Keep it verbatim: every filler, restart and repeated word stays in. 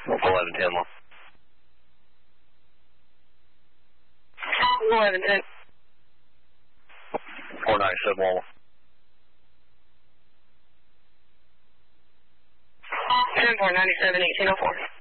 eleven ten one. eleven ten. four ninety-seven one. ten four ninety-seven eighteen oh four.